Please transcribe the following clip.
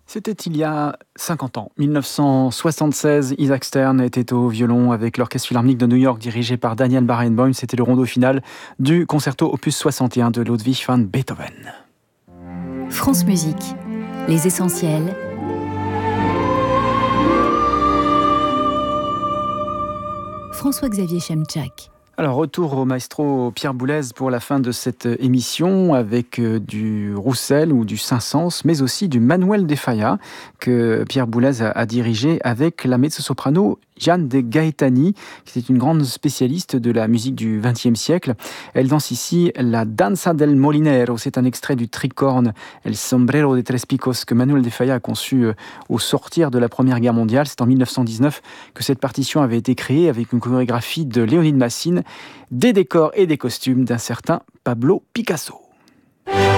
C'était il y a 50 ans, 1976. Isaac Stern était au violon avec l'Orchestre Philharmonique de New York dirigé par Daniel Barenboim. C'était le rondo final du concerto opus 61 de Ludwig van Beethoven. France Musique, les essentiels. François-Xavier Chemchak. Alors, retour au maestro Pierre Boulez pour la fin de cette émission avec du Roussel ou du Saint-Saëns, mais aussi du Manuel de Falla que Pierre Boulez a dirigé avec la mezzo-soprano Jeanne de Gaetani, qui était une grande spécialiste de la musique du XXe siècle. Elle danse ici la Danza del Molinero. C'est un extrait du tricorne El Sombrero de Tres Picos que Manuel de Falla a conçu au sortir de la Première Guerre mondiale. C'est en 1919 que cette partition avait été créée avec une chorégraphie de Léonide Massine, des décors et des costumes d'un certain Pablo Picasso.